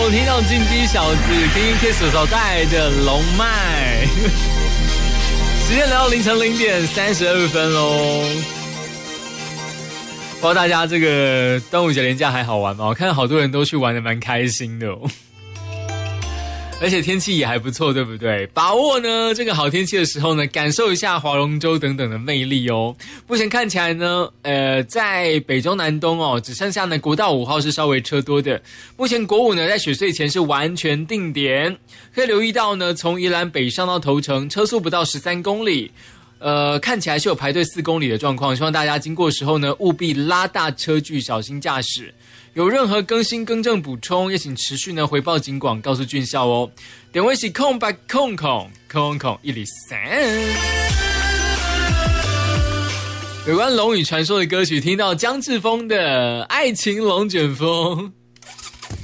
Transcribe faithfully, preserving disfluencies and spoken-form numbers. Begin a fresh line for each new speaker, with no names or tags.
们听到金鸡小子 King Kiss 所带来的龙脉。时间来到凌晨零点三十二分喽。不知道大家这个端午节连假还好玩吗？我看好多人都去玩得蛮开心的哦。而且天气也还不错，对不对？把握呢这个好天气的时候呢，感受一下划龙舟等等的魅力哦。目前看起来呢，呃，在北中南东哦，只剩下呢国道五号是稍微车多的。目前国五呢在雪隧前是完全定点，可以留意到呢，从宜兰北上到头城，车速不到十三公里。呃，看起来是有排队四公里的状况，希望大家经过的时候呢，务必拉大车距，小心驾驶。有任何更新更正补充，也请持续呢回报警广，告诉军校哦。点位是空白空空空空一里三。有关龙与传说的歌曲，听到江志峰的《爱情龙卷风》。